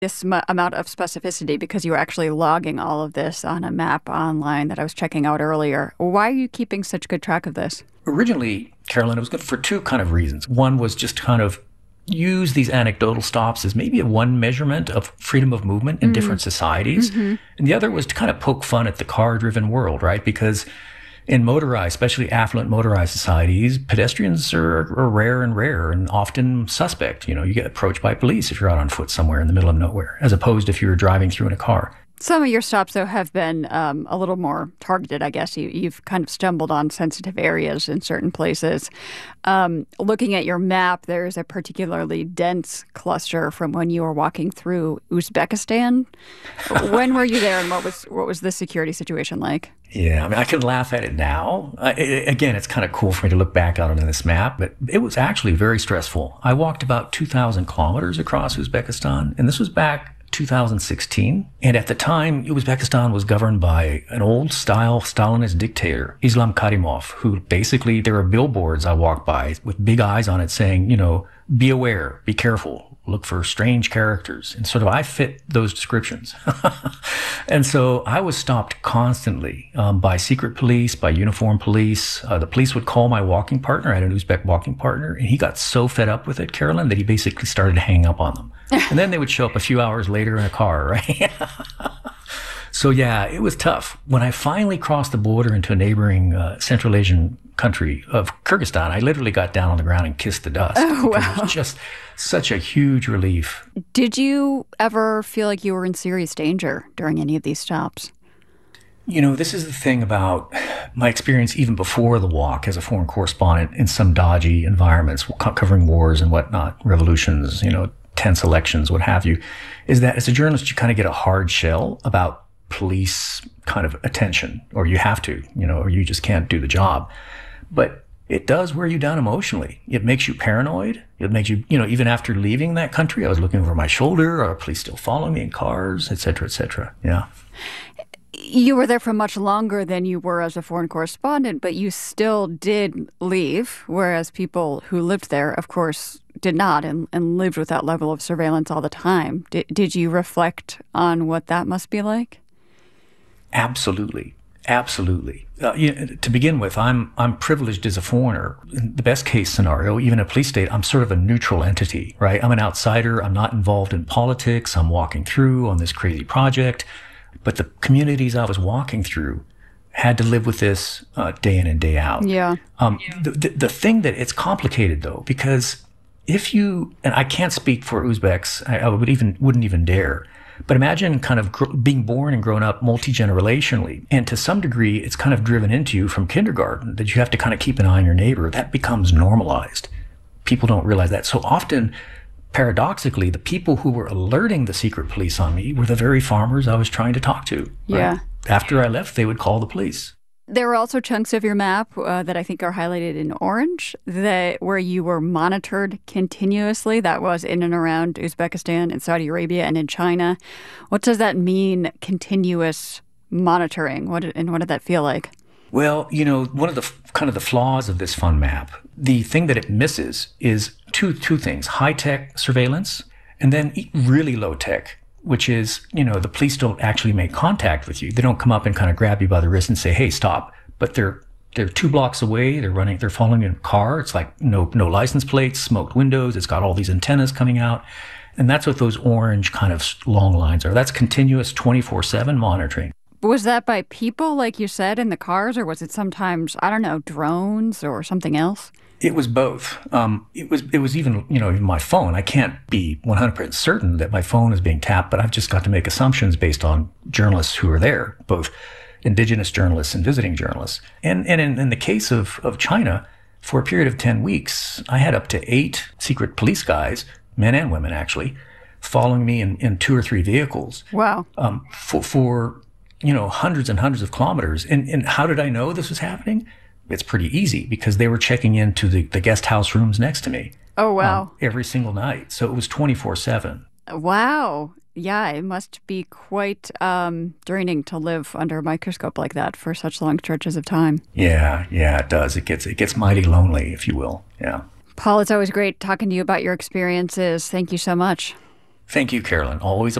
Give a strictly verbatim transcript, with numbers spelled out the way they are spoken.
this m- amount of specificity because you were actually logging all of this on a map online that I was checking out earlier. Why are you keeping such good track of this? Originally, Carolyn, it was good for two kind of reasons. One was just kind of use these anecdotal stops as maybe a one measurement of freedom of movement in mm. different societies. Mm-hmm. And the other was to kind of poke fun at the car-driven world, right? Because in motorized, especially affluent motorized societies, pedestrians are, are rare and rare and often suspect. You know, you get approached by police if you're out on foot somewhere in the middle of nowhere, as opposed to if you were driving through in a car. Some of your stops, though, have been um, a little more targeted, I guess. You, you've kind of stumbled on sensitive areas in certain places. Um, looking at your map, there's a particularly dense cluster from when you were walking through Uzbekistan. When were you there, and what was what was the security situation like? Yeah, I mean, I can laugh at it now. Uh, it, again, it's kind of cool for me to look back out on this map, but it was actually very stressful. I walked about two thousand kilometers across Uzbekistan, and this was back two thousand sixteen. And at the time, Uzbekistan was governed by an old-style Stalinist dictator, Islam Karimov, who basically, there were billboards I walked by with big eyes on it saying, you know, be aware, be careful, look for strange characters. And sort of I fit those descriptions. And so I was stopped constantly um, by secret police, by uniformed police. Uh, the police would call my walking partner. I had an Uzbek walking partner, and he got so fed up with it, Carolyn, that he basically started to hang up on them. And then they would show up a few hours later in a car, right? So yeah, it was tough. When I finally crossed the border into a neighboring uh, Central Asian country of Kyrgyzstan, I literally got down on the ground and kissed the dust. Oh, wow. It was just such a huge relief. Did you ever feel like you were in serious danger during any of these stops? You know, this is the thing about my experience even before the walk as a foreign correspondent in some dodgy environments, covering wars and whatnot, revolutions, you know, tense elections, what have you, is that as a journalist, you kind of get a hard shell about police kind of attention, or you have to, you know, or you just can't do the job. But it does wear you down emotionally. It makes you paranoid. It makes you, you know, even after leaving that country, I was looking over my shoulder. Are police still following me in cars, et cetera, et cetera. Yeah. You were there for much longer than you were as a foreign correspondent, but you still did leave, whereas people who lived there, of course, did not and, and lived with that level of surveillance all the time. Did, did you reflect on what that must be like? Absolutely. Absolutely. Uh, you know, to begin with, I'm I'm privileged as a foreigner. In the best case scenario, even a police state, I'm sort of a neutral entity, right? I'm an outsider. I'm not involved in politics. I'm walking through on this crazy project. But the communities I was walking through had to live with this uh, day in and day out. Yeah. Um, yeah. The, the, the thing that it's complicated, though, because if you, and I can't speak for Uzbeks, I, I would even wouldn't even dare, but imagine kind of gr- being born and grown up multi-generationally. And to some degree, it's kind of driven into you from kindergarten that you have to kind of keep an eye on your neighbor. That becomes normalized. People don't realize that. So often, paradoxically, the people who were alerting the secret police on me were the very farmers I was trying to talk to. Right? Yeah. After I left, they would call the police. There are also chunks of your map uh, that I think are highlighted in orange that where you were monitored continuously. That was in and around Uzbekistan, in Saudi Arabia, and in China. What does that mean, continuous monitoring? What did, and what did that feel like? Well, you know, one of the kind of the flaws of this fun map, the thing that it misses is two two things: high-tech surveillance, and then really low-tech, which is, you know, the police don't actually make contact with you. They don't come up and kind of grab you by the wrist and say, "Hey, stop!" But they're they're two blocks away. They're running. They're following you in a car. It's like no no license plates, smoked windows. It's got all these antennas coming out, and that's what those orange kind of long lines are. That's continuous twenty-four seven monitoring. Was that by people, like you said, in the cars, or was it sometimes, I don't know, drones or something else? It was both. Um, it was it was even, you know, even my phone. I can't be one hundred percent certain that my phone is being tapped, but I've just got to make assumptions based on journalists who are there, both indigenous journalists and visiting journalists. And and in, in the case of, of China, for a period of ten weeks, I had up to eight secret police guys, men and women actually, following me in, in two or three vehicles. Wow. Um, for, for you know, hundreds and hundreds of kilometers. And, and how did I know this was happening? It's pretty easy because they were checking into the, the guest house rooms next to me. Oh, wow. Um, every single night. So it was twenty-four seven. Wow. Yeah, it must be quite um, draining to live under a microscope like that for such long stretches of time. Yeah, yeah, it does. It gets, it gets mighty lonely, if you will. Yeah. Paul, it's always great talking to you about your experiences. Thank you so much. Thank you, Carolyn. Always